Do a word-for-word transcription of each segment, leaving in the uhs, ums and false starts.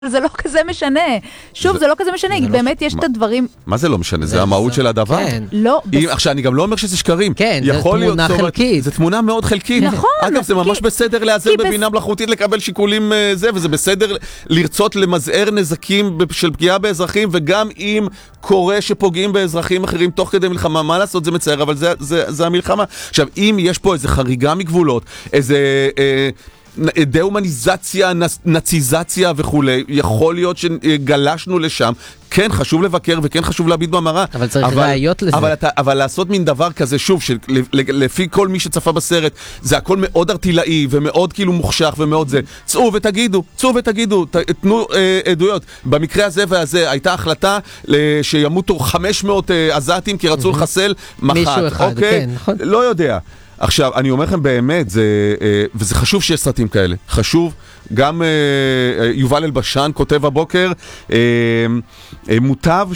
זה לא כזה משנה. שוב, זה לא כזה משנה, כי באמת יש את הדברים... מה זה לא משנה? זה המהות של הדבר? לא. עכשיו, אני גם לא אומר שזה שקרים. כן, זה תמונה חלקית. זה תמונה מאוד חלקית. נכון. אגב, זה ממש בסדר לאזן בבינה מלאכותית לקבל שיקולים זה, וזה בסדר לרצות למזער נזקים של פגיעה באזרחים, וגם אם קורה שפוגעים באזרחים אחרים תוך כדי מלחמה, מה לעשות? זה מצער, אבל זה המלחמה. עכשיו, אם יש פה איזו חריגה מגבולות, איזה... דה-הומניזציה, נאציזציה וכולי, יכול להיות שגלשנו לשם, כן חשוב לבקר וכן חשוב להביט במראה. אבל צריך ראיות לזה. אבל, אבל לעשות מין דבר כזה, שוב, שלפי כל מי שצפה בסרט, זה הכל מאוד ארטילאי ומאוד כאילו מוחשך ומאוד זה. צאו ותגידו, צאו ותגידו, תנו אה, עדויות. במקרה הזה והזה, הייתה החלטה שימותו חמש מאות אה, עזתים כי רצו לחסל מח"ט. מישהו אחד, אוקיי? כן, נכון. לא יודע. עכשיו, אני אומר לכם באמת, זה, וזה חשוב שיש סרטים כאלה. חשוב, גם יובל אלבשן כותב הבוקר, מוטב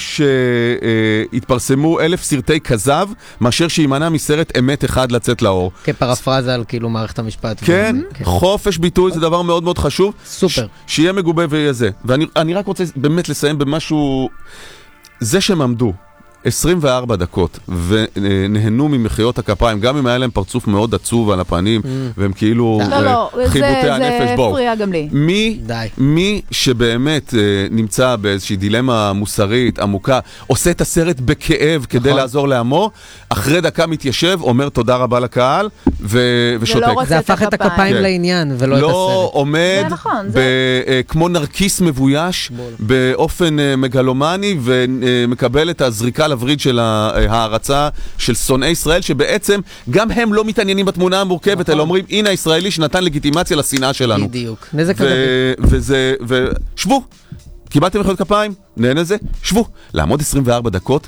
שהתפרסמו אלף סרטי כזב, מאשר שימנע מסרט אמת אחד לצאת לאור. כפרפרזה על כאילו מערכת המשפט. כן, חופש ביטוי זה דבר מאוד מאוד חשוב. סופר. שיהיה מגובה ויהיה זה. ואני רק רוצה באמת לסיים במשהו, זה שהם עמדו. עשרים וארבע דקות, ונהנו ממחיות הכפיים, גם אם היה להם פרצוף מאוד עצוב על הפנים, והם כאילו חיבוטי הנפש. זה פריע גם לי. מי שבאמת נמצא באיזושהי דילמה מוסרית, עמוקה, עושה את הסרט בכאב כדי לעזור לעמו, אחרי דקה מתיישב, אומר תודה רבה לקהל, ושותק. זה הפך את הכפיים לעניין, ולא את הסרט. לא עומד כמו נרקיס מבויש, באופן מגלומני, ומקבל את הזריקה הווריד של ההרצה של שונאי ישראל, שבעצם גם הם לא מתעניינים בתמונה המורכבת, אלא אומרים, הנה הישראלי שנתן לגיטימציה לשנאה שלנו. בדיוק. נזק הדבר. וזה, ושבו, קיבלתם מחיאות כפיים, נהנה זה, שבו. לעמוד עשרים וארבע דקות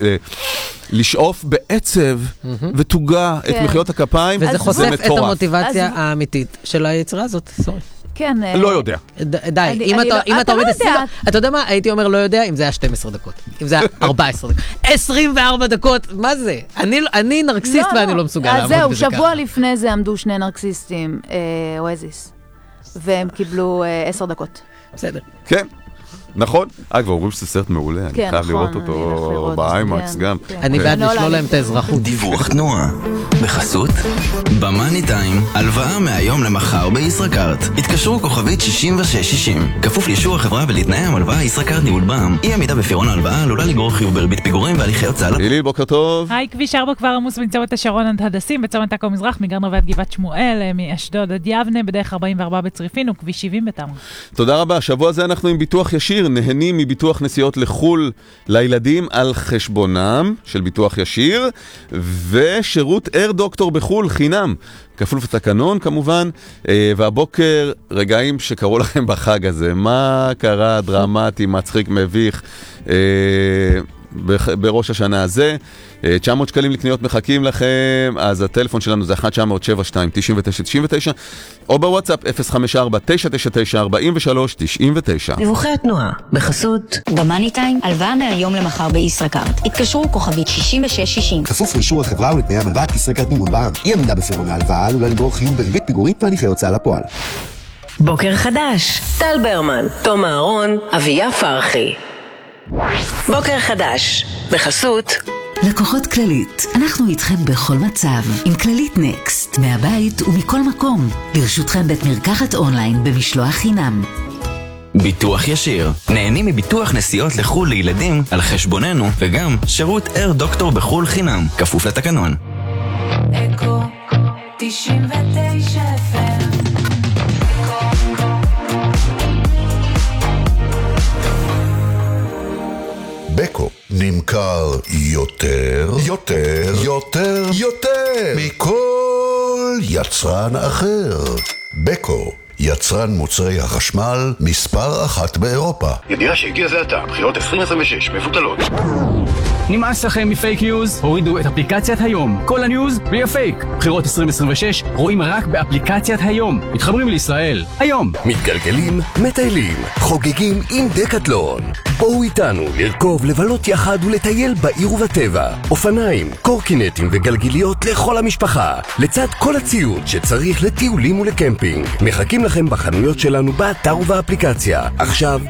ולשאוף בעצב ותוגה את מחיאות הכפיים, וזה חושף את המוטיבציה האמיתית של היצירה הזאת. סורי. כן. לא יודע. די, אם אתה עומד עשרים, אתה יודע מה? הייתי אומר לא יודע אם זה היה שתים עשרה דקות. אם זה היה ארבע עשרה דקות. עשרים וארבע דקות, מה זה? אני נרקסיסט ואני לא מסוגל לעמוד בזה ככה. אז זהו, שבוע לפני זה עמדו שני נרקסיסטים, אואזיס, והם קיבלו עשר דקות. בסדר. כן. נכון? אגב, אומרים שזה סרט מעולה, אני חייב לראות אותו באיימקס גם. אני בעד לשלול להם את האזרחות. דיווח תנועה. בחסות במאני טיים, הלוואה מהיום למחר בישראכרט. התקשרו כוכבית שישים ושש שישים. כפוף לאישור החברה ולתנאי המלוואה ישראכרט ניהול בע"מ. אי עמידה בפירעון ההלוואה עלולה לגרור חיוב בריבית פיגורים והליכי הוצאה לפועל. הילי, בוקר טוב. היי, כביש ארבע כבר עמוס בצומת השרון עד הדסים, בצומת עכו מזרח, מגן רבי עד גבעת שמואל, מאשדוד עד יבנה, בדרך ארבעים וארבע בצריפין וכביש שבעים בתמרה. תודה רבה. השבוע הזה אנחנו עם ביטוח ישיר, נהנים מביטוח נסיעות לחול לילדים על חשבונם של ביטוח ישיר, ושירות אייר דוקטור בחול חינם, כפוף לתקנון כמובן. והבוקר רגעים שקראו לכם בחג הזה, מה קרה דרמטי, מצחיק, מביך בראש השנה הזה. תשע מאות שקלים לקניות מחכים לכם, אז הטלפון שלנו זה אחת תשע אפס אפס שבע שתיים תשע תשע תשע תשע, או בוואטסאפ אפס חמש ארבע תשע תשע תשע ארבע שלוש תשע תשע. דיווחי התנועה בחסות במאני טיים, הלוואה מהיום למחר בישראכרט. התקשרו כוכבית שישים ושש שישים. כפוף לאישור החברה ולתנאי המלוואה ישראכרט ניהול בע"מ. אי עמידה בפירעון ההלוואה עלולה לגרור חיוב בריבית פיגורים והליכי הוצאה לפועל. בוקר חדש. טל ברמן, תום אהרון, אביה פרחי. בוקר חדש בחסות לקוחות כללית, אנחנו איתכם בכל מצב, עם כללית נקסט, מהבית ומכל מקום. ברשותכם בית מרקחת אונליין במשלוח חינם. ביטוח ישיר, נהנים מביטוח נסיעות לחול לילדים על חשבוננו, וגם שירות אייר דוקטור בחול חינם, כפוף לתקנון. אקו תשעים ותשע אף אם. בקו נמכר יותר, יותר, יותר, יותר מכל יצרן אחר. בקו, יצרן מוצרי החשמל מספר אחת באירופה. ידיעה שהגיע זה עתה, בחירות עשרים עשרים ושש מבוטלות. נמאס לכם מפייק ניוז? הורידו את אפליקציית היום. כל הניוז בלי הפייק. בחירות עשרים עשרים ושש רואים רק באפליקציית היום. מתחברים לישראל. היום. מתגלגלים, מטיילים, חוגגים עם דקטלון. בואו איתנו לרכוב, לבלות יחד ולטייל בעיר ובטבע. אופניים, קורקינטים וגלגיליות לכל המשפחה. לצד כל הציוד שצריך לטיולים ולקמפינג. מחכים לכם בחנויות שלנו באתר ובאפליקציה. עכשיו